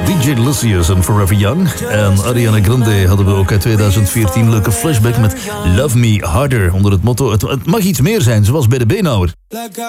DJ Lucius en Forever Young. En Ariana Grande hadden we ook uit 2014 een leuke flashback met Love Me Harder. Onder het motto, het mag iets meer zijn, zoals bij de Beenhouwer.